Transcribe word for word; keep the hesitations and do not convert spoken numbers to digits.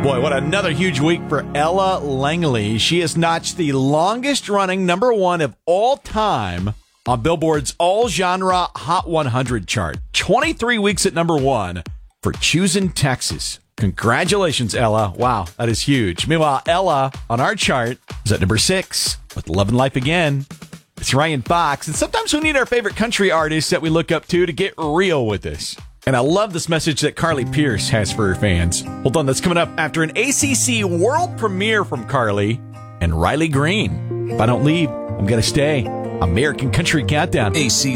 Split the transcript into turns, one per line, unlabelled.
Boy, what another huge week for Ella Langley. She has notched the longest-running number one of all time on Billboard's all-genre Hot one hundred chart. twenty-three weeks at number one for Choosing Texas. Congratulations, Ella. Wow, that is huge. Meanwhile, Ella on our chart is at number six with Love and Life Again. It's Ryan Fox, and sometimes we need our favorite country artists that we look up to to get real with us. And I love this message that Carly Pearce has for her fans. Hold on, that's coming up after an A C C world premiere from Carly and Riley Green. If I don't leave, I'm going to stay. American Country Countdown.
A C C